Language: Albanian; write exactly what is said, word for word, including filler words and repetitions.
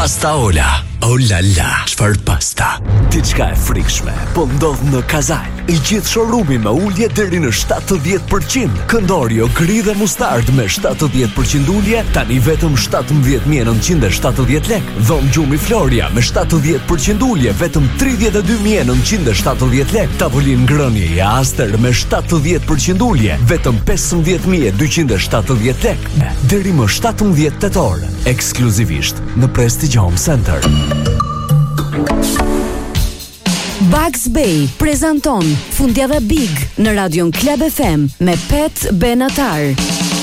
Pasta Ola. Oh la la, çfarë pasta? Diçka e frikshme, po ndodh në Kazal. I gjithë showroomi me ulje deri në shtatëdhjetë përqind. Këndorio gri dhe mustard me shtatëdhjetë përqind ulje, tani vetëm shtatëmbëdhjetë mijë e nëntëqind e shtatëdhjetë lekë. Dhom Gjumi Floria me shtatëdhjetë përqind ulje, vetëm tridhjetë e dy mijë e nëntëqind e shtatëdhjetë lekë. Tavolin ngrënie i Aster me shtatëdhjetë përqind ulje, vetëm pesëmbëdhjetë mijë e dyqind e shtatëdhjetë lekë. Deri më shtatëmbëdhjetë tetor, ekskluzivisht në Prestige Home Center. Bugs Bay prezanton Fundjavë Big në Radion Club F M me Pet Benatar.